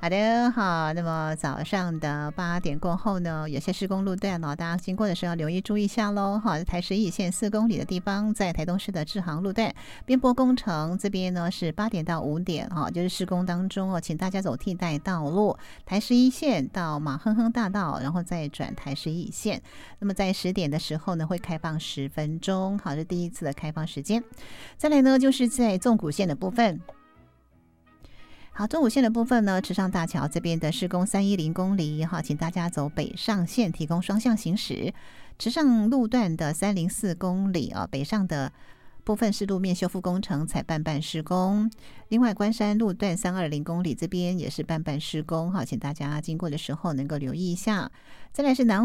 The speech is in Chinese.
好的，好，那么早上的8点过后呢，有些施工路段大家经过的时候要留意注意一下喽。好，台11线4公里的地方，在台东市的志航路段边坡工程这边呢是8点到5点，就是施工当中请大家走替代道路，台11线到马亨亨大道，然后再转台11线。那么在10点的时候呢，会开放10分钟，好，是第一次的开放时间。再来呢，就是在纵谷线的部分。好，中午线的部分呢，池上大桥这边的施工310公里，请大家走北上线，提供双向行驶。池上路段的304公里北上的部分是路面修复工程，才半施工。另外，关山路段320公里这边也是半施工，请大家经过的时候能够留意一下。再来是南